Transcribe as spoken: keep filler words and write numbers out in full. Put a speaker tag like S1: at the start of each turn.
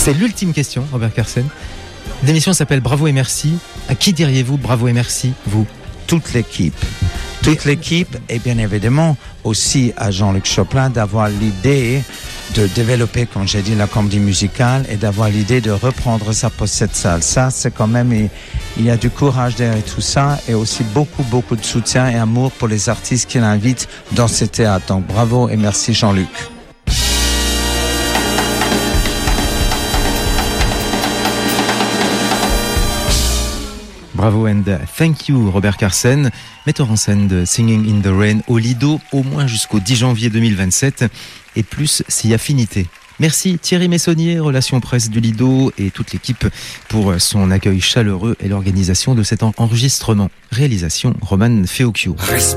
S1: C'est l'ultime question, Robert Carsen. L'émission s'appelle Bravo et merci. À qui diriez-vous bravo et merci, vous?
S2: Toute l'équipe. Toute l'équipe et bien évidemment aussi à Jean-Luc Choplin d'avoir l'idée de développer, comme j'ai dit, la comédie musicale et d'avoir l'idée de reprendre ça pour cette salle. Ça, c'est quand même, il, il y a du courage derrière tout ça et aussi beaucoup, beaucoup de soutien et amour pour les artistes qu'il invite dans ce théâtre. Donc bravo et merci Jean-Luc.
S1: Bravo and thank you Robert Carsen, metteur en scène de Singing in the Rain au Lido au moins jusqu'au dix janvier deux mille vingt-sept et plus si affinité. Merci Thierry Messonnier, relations presse du Lido et toute l'équipe pour son accueil chaleureux et l'organisation de cet enregistrement. Réalisation Roman Feocchio.